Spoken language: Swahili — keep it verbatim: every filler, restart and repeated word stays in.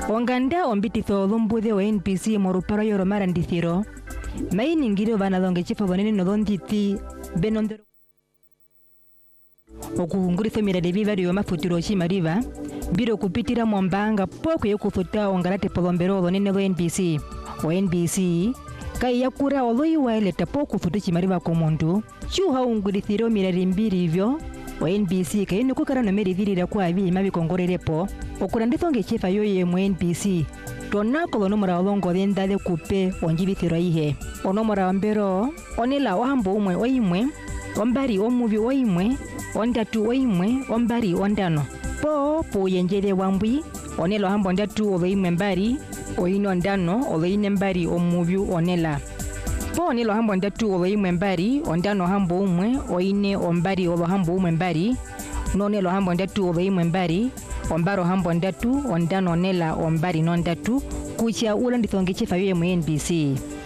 Wanganda ombititho lumbuthe wa N P C moruparo yoro marandithiro. Maini ngiro vana dhonge chifa vanene no dhonditi benondero. Okuhunguritho mirade viva dio mafuturo chimariva. Biro kupitira mwambanga poko yokufuta ongarate polombero dhonene dho N P C. O N P C kai yakura oloi waileta poko futu chimariva komuntu. Chuha ungurithiro mirade mbiri hivyo. O N P C kai nukukara no merivirira kwa avi mabikongorerepo. Okurandithonge chifa yoye mu N P C. Tonako lonomora olongo dendale kupe onjibithiro ihe. Onomora mbero onela ohambo umwe oimwe. Ombari omuvi oimwe. Ondatu oimwe. Ombari ondano. Po po yenjele wambwi. Onela ohambo ondatu oloimwe mbari. Oino ondano oloine mbari omuvi onela. Po onela ohambo ondatu oloimwe mbari. Ondano hambo umwe. Oine ombari olohambo umwe mbari. Nonela ohambo ondatu oloimwe mbari. Ombaro hambo ndatu, ondano nela ombari non datu, kucha ula ndithonge chifa yoye mu N P C.